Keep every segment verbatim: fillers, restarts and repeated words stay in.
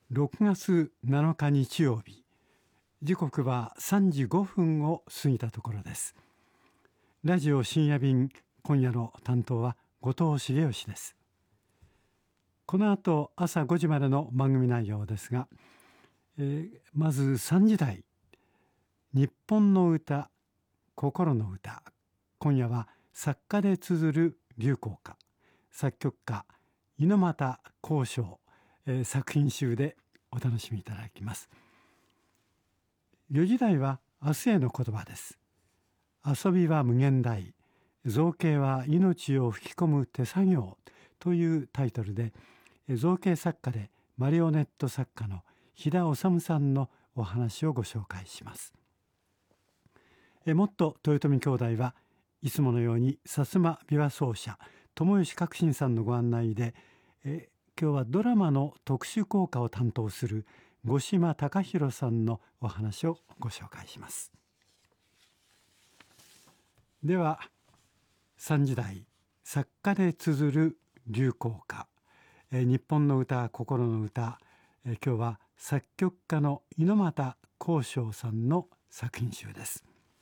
ろくがつなのか日曜日、時刻はさんじごふんを過ぎたところです。ラジオ深夜便、今夜の担当は後藤茂義です。この後朝ごじまでの番組内容ですが、えー、まずさんじ台、日本の歌、心の歌。今夜は作家で綴る流行歌、作曲家猪俣公章、えー、作品集でお楽しみいただきます。よじ台は明日への言葉です。遊びは無限大、造形は命を吹き込む手作業というタイトルで、造形作家でマリオネット作家の飛田治さんのお話をご紹介します。えもっと豊臣兄弟はいつものように薩摩琵琶奏者友吉革新さんのご案内で、え今日はドラマの特殊効果を担当する五島貴弘さんのお話をご紹介します。ではさんじ台、作家で綴る流行歌、え日本の歌、心の歌、え今日は作曲家の猪俣公章さんの作品集です。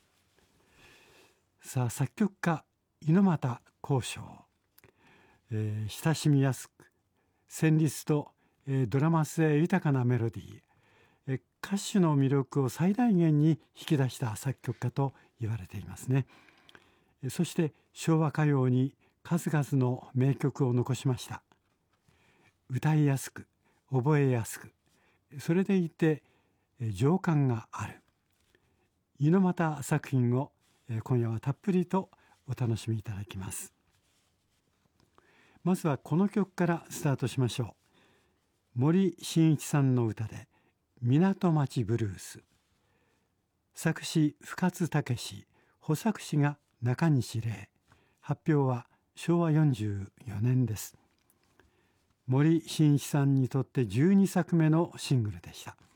さあ、作曲家猪俣公章、えー、親しみやすく旋律と、えー、ドラマ性豊かなメロディー、えー、歌手の魅力を最大限に引き出した作曲家と言われていますね。えー、そして昭和歌謡に数々の名曲を残しました。歌いやすく覚えやすく、それでいて、えー、情感がある猪俣作品を、えー、今夜はたっぷりとお楽しみいただきます。まずはこの曲からスタートしましょう。森進一さんの歌で港町ブルース。作詞深津武史、補作詞が中西礼。発表はしょうわよんじゅうよねんです。森進一さんにとってじゅうにさくめのシングルでした。